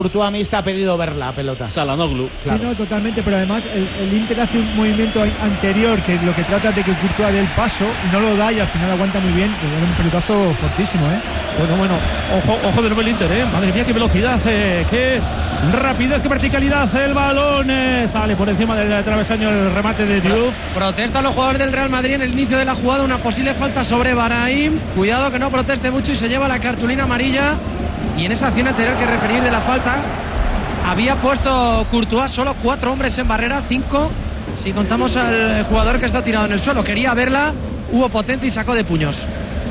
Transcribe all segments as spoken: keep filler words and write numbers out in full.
Courtois Mista ha pedido ver la pelota. Salanoglu. Claro. Sí, no, totalmente, pero además el, el Inter hace un movimiento anterior que lo que trata de que Courtois dé el paso, no lo da y al final aguanta muy bien. Pues era un pelotazo fortísimo, ¿eh? Bueno, bueno, ojo, ojo de nuevo el Inter, ¿eh? Madre mía, qué velocidad, eh, qué rapidez, qué verticalidad. El balón eh, sale por encima del travesaño el remate de Diouf. Protestan los jugadores del Real Madrid en el inicio de la jugada, una posible falta sobre Brahim. Cuidado que no proteste mucho y se lleva la cartulina amarilla. Y en esa acción anterior que referir de la falta, había puesto Courtois solo cuatro hombres en barrera, cinco si contamos al jugador que está tirado en el suelo. Quería verla, hubo potencia y sacó de puños.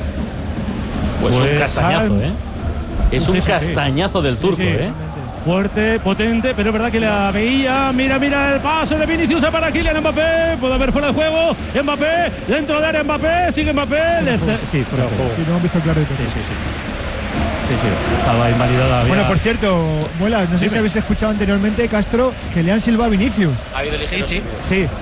Pues, pues un castañazo, al... ¿eh? Es un sí, castañazo sí. del turco, sí, sí. ¿eh? Fuerte, potente, pero es verdad que la veía. Mira, mira el paso de Vinicius para Kylian Mbappé. Puede haber fuera de juego. Mbappé, dentro de área Mbappé. Sigue Mbappé. Le... Sí, fuera de juego. Sí, lo hemos visto clarito. Sí, sí, sí. Sí, sí, estaba invalidada. Había... Bueno, por cierto, Muela, no sé Dime. si habéis escuchado anteriormente, Castro, que le han silbado a Vinicius. Ha habido sí, sí. Sí. Eh,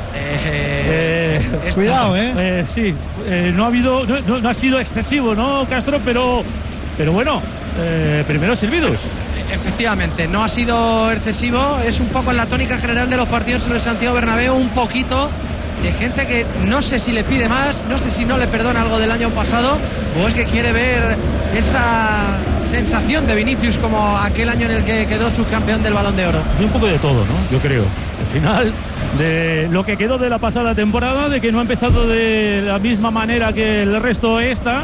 eh, cuidado, ¿eh? eh sí, eh, no ha habido, no, no, no ha sido excesivo, ¿no, Castro? Pero, pero bueno, eh, primero silbidos. Efectivamente, no ha sido excesivo, es un poco en la tónica general de los partidos en el Santiago Bernabéu, un poquito de gente que no sé si le pide más, no sé si no le perdona algo del año pasado o es que quiere ver esa sensación de Vinicius como aquel año en el que quedó subcampeón del Balón de Oro. Y un poco de todo, ¿no? Yo creo. Al final, de lo que quedó de la pasada temporada, de que no ha empezado de la misma manera que el resto esta,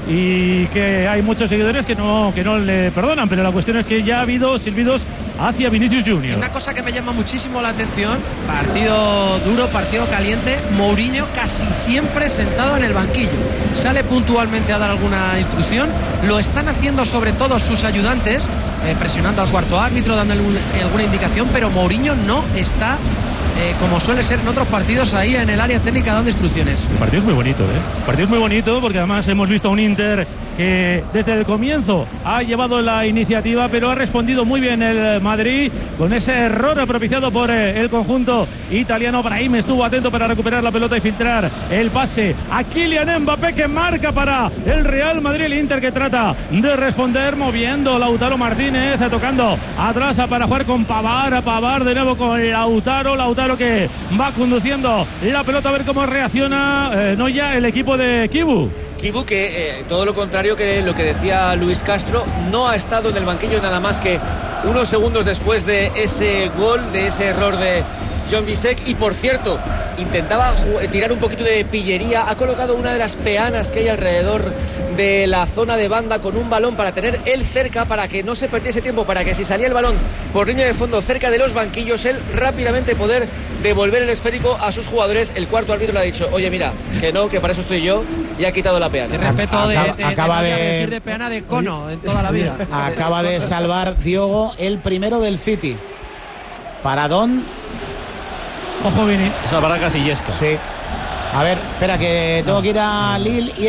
y que hay muchos seguidores que no, que no le perdonan, pero la cuestión es que ya ha habido silbidos hacia Vinicius Junior. Una cosa que me llama muchísimo la atención, partido duro, partido caliente, Mourinho casi siempre sentado en el banquillo, sale puntualmente a dar alguna instrucción, lo están haciendo sobre todo sus ayudantes, eh, presionando al cuarto árbitro, dándole un, alguna indicación, pero Mourinho no está Eh, como suele ser en otros partidos ahí en el área técnica dando instrucciones. El partido es muy bonito, ¿eh? El partido es muy bonito porque además hemos visto a un Inter que desde el comienzo ha llevado la iniciativa, pero ha respondido muy bien el Madrid con ese error propiciado por eh, el conjunto italiano. Brahim estuvo atento para recuperar la pelota y filtrar el pase a Kylian Mbappé, que marca para el Real Madrid. El Inter que trata de responder moviendo Lautaro Martínez, tocando atrás para jugar con Pavard, Pavard de nuevo con Lautaro, Lautaro que va conduciendo la pelota, a ver cómo reacciona eh, no ya el equipo de Kibu. Kibu que eh, todo lo contrario que lo que decía Luis Castro, no ha estado en el banquillo nada más que unos segundos después de ese gol, de ese error de John Bisek. Y por cierto, intentaba tirar un poquito de pillería, ha colocado una de las peanas que hay alrededor de la zona de banda con un balón para tener él cerca, para que no se perdiese tiempo, para que si salía el balón por línea de fondo cerca de los banquillos, él rápidamente poder devolver el esférico a sus jugadores. El cuarto árbitro le ha dicho, oye mira, que no, que para eso estoy yo, y ha quitado la peana. El respeto de, de, acaba de, de, de, de peana de cono en toda la vida. Acaba de salvar Diogo el primero del City. Paradón. Ojo, Vini. Esa para Casillesca. Sí. A ver, espera, que tengo que ir a Lille y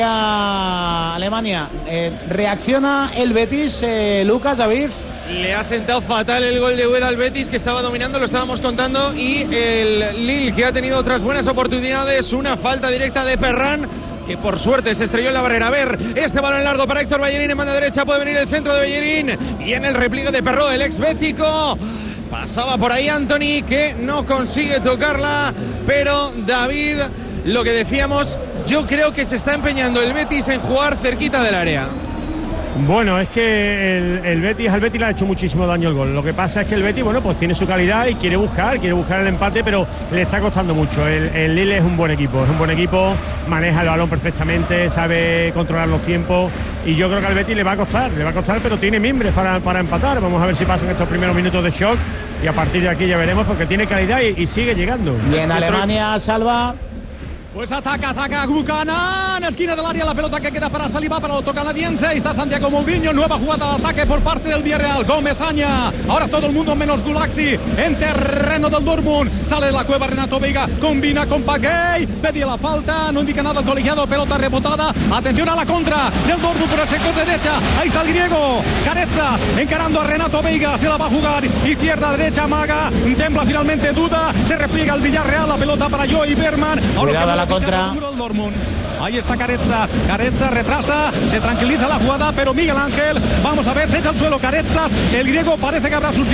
a Alemania. Eh, ¿Reacciona el Betis, eh, Lucas, David? Le ha sentado fatal el gol de Ueda al Betis, que estaba dominando, lo estábamos contando, y el Lille, que ha tenido otras buenas oportunidades, una falta directa de Perrán, que por suerte se estrelló en la barrera. A ver, este balón largo para Héctor Bellerín en banda derecha, puede venir el centro de Bellerín, y en el repliegue de Perró, el ex bético. Pasaba por ahí Anthony, que no consigue tocarla, pero David, lo que decíamos, yo creo que se está empeñando el Betis en jugar cerquita del área. Bueno, es que el, el Betis, al Betis le ha hecho muchísimo daño el gol. Lo que pasa es que el Betis, bueno, pues tiene su calidad y quiere buscar, quiere buscar el empate, pero le está costando mucho. El, el Lille es un buen equipo, es un buen equipo, maneja el balón perfectamente, sabe controlar los tiempos, y yo creo que al Betis le va a costar, le va a costar, pero tiene mimbres para, para empatar. Vamos a ver si pasan estos primeros minutos de shock y a partir de aquí ya veremos, porque tiene calidad y, y sigue llegando. Y en Alemania, Salva. Pues ataca, ataca Buchanan, esquina del área, la pelota que queda para Saliba, para el otro canadiense. Ahí está Santiago Mourinho, nueva jugada de ataque por parte del Villarreal. Gómez Aña, ahora todo el mundo menos Gulaxi en terreno del Dortmund. Sale de la cueva Renato Veiga, combina con Paguey, pedía la falta, no indica nada el colegiado, pelota rebotada. Atención a la contra del Dortmund por el sector derecha. Ahí está el griego, Carezas, encarando a Renato Veiga, se la va a jugar izquierda, derecha, amaga, templa finalmente, duda, se repliega el Villarreal, la pelota para Joey Berman. Cuidado a la contra. Ahí está Carezza, Carezza retrasa, se tranquiliza la jugada, pero Miguel Ángel, vamos a ver, se echa al suelo Carezas, el griego parece que habrá sus